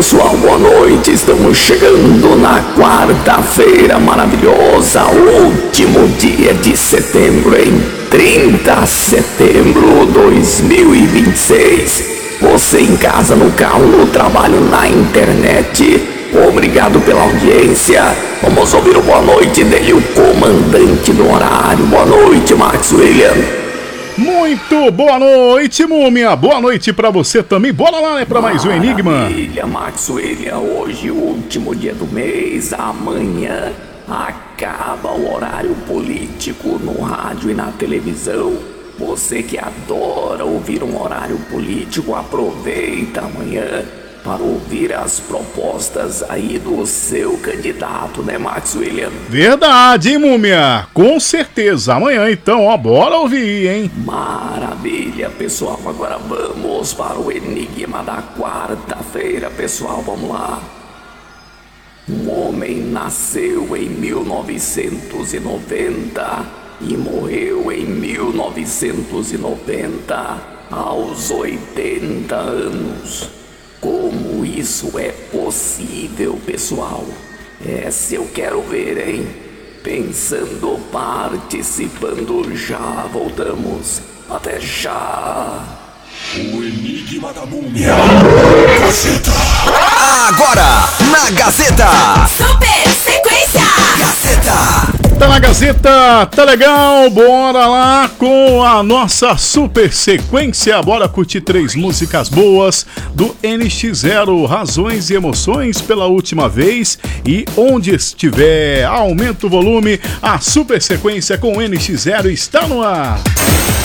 pessoal, boa noite. Estamos chegando na quarta-feira maravilhosa, último dia de setembro, em 30 de setembro de 2026. Você em casa, no carro, no trabalho, na internet, obrigado pela audiência. Vamos ouvir o boa noite dele, o comandante do horário. Boa noite, Max William. Muito boa noite, Múmia. Boa noite pra você também. Bora lá, né, pra mais um Enigma. Maravilha, Max William. Hoje, o último dia do mês. Amanhã acaba o horário político no rádio e na televisão. Você que adora ouvir um horário político, aproveita amanhã para ouvir as propostas aí do seu candidato, né, Max William? Verdade, hein, Múmia? Com certeza. Amanhã, então, ó, bora ouvir, hein? Maravilha, pessoal. Agora vamos para o enigma da quarta-feira, pessoal. Vamos lá. Um homem nasceu em 1990 e morreu em 1990, aos 80 anos. Como isso é possível, pessoal? Essa eu quero ver, hein? Pensando, participando, já voltamos. Até já! O Enigma da Múmia. Gazeta. Agora, na Gazeta. Super Sequência. Gazeta. Tá na Gazeta, tá legal? Bora lá com a nossa super sequência. Bora curtir 3 músicas boas do NX0, Razões e Emoções pela última vez. E onde estiver, aumenta o volume. A super sequência com o NX0 está no ar.